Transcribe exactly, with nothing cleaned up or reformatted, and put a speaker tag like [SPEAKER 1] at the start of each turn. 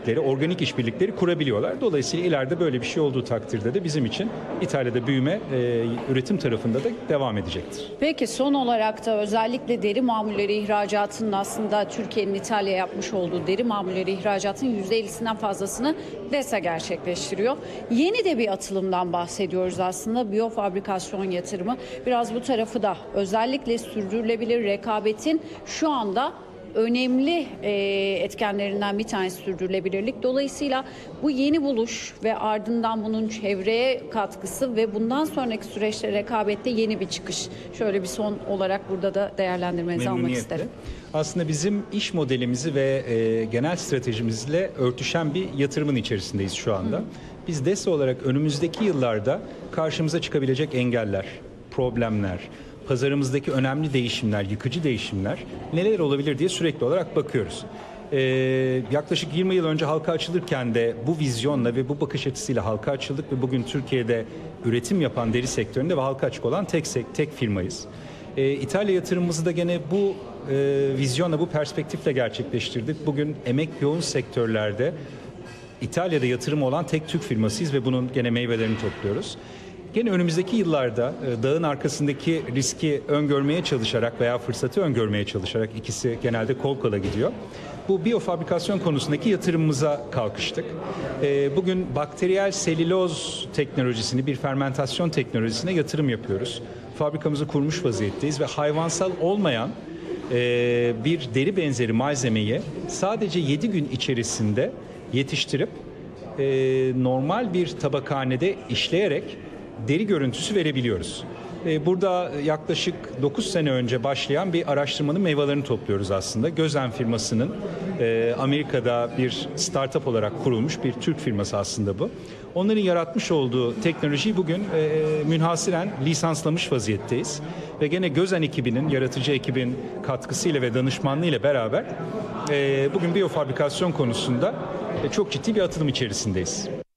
[SPEAKER 1] işbirlikleri, organik işbirlikleri kurabiliyorlar. Dolayısıyla ileride böyle bir şey olduğu takdirde de bizim için İtalya'da büyüme, e, üretim tarafında da devam edecektir.
[SPEAKER 2] Peki son olarak da özellikle deri mamulleri ihracatının aslında Türkiye'nin İtalya'ya yapmış olduğu deri mamulleri ihracatının yüzde ellisinden fazlasını D E S A gerçekleştiriyor. Yeni de bir atılımdan bahsediyoruz aslında. Biyofabrikasyon yatırımı. Biraz bu tarafı da özellikle sürdürülebilir rekabetin şu anda önemli e, etkenlerinden bir tanesi sürdürülebilirlik. Dolayısıyla bu yeni buluş ve ardından bunun çevreye katkısı ve bundan sonraki süreçte rekabette yeni bir çıkış. Şöyle bir son olarak burada da değerlendirmenizi almak isterim.
[SPEAKER 1] Aslında bizim iş modelimizi ve e, genel stratejimizle örtüşen bir yatırımın içerisindeyiz şu anda. Hı. Biz D E S A olarak önümüzdeki yıllarda karşımıza çıkabilecek engeller, problemler, pazarımızdaki önemli değişimler, yıkıcı değişimler neler olabilir diye sürekli olarak bakıyoruz. Ee, yaklaşık yirmi yıl önce halka açılırken de bu vizyonla ve bu bakış açısıyla halka açıldık ve bugün Türkiye'de üretim yapan deri sektöründe ve halka açık olan tek tek firmayız. Ee, İtalya yatırımımızı da gene bu e, vizyonla, bu perspektifle gerçekleştirdik. Bugün emek yoğun sektörlerde İtalya'da yatırımı olan tek Türk firmasıyız ve bunun gene meyvelerini topluyoruz. Gene önümüzdeki yıllarda dağın arkasındaki riski öngörmeye çalışarak veya fırsatı öngörmeye çalışarak, ikisi genelde kol kola gidiyor, bu biyofabrikasyon konusundaki yatırımımıza kalkıştık. Bugün bakteriyel selüloz teknolojisini, bir fermentasyon teknolojisine yatırım yapıyoruz. Fabrikamızı kurmuş vaziyetteyiz ve hayvansal olmayan bir deri benzeri malzemeyi sadece yedi gün içerisinde yetiştirip normal bir tabakhanede işleyerek deri görüntüsü verebiliyoruz. Burada yaklaşık dokuz sene önce başlayan bir araştırmanın meyvelerini topluyoruz aslında. Gözen firmasının Amerika'da bir startup olarak kurulmuş bir Türk firması aslında bu. Onların yaratmış olduğu teknolojiyi bugün münhasıren lisanslamış vaziyetteyiz. Ve gene Gözen ekibinin, yaratıcı ekibin katkısıyla ve danışmanlığıyla beraber bugün biyofabrikasyon konusunda çok ciddi bir atılım içerisindeyiz.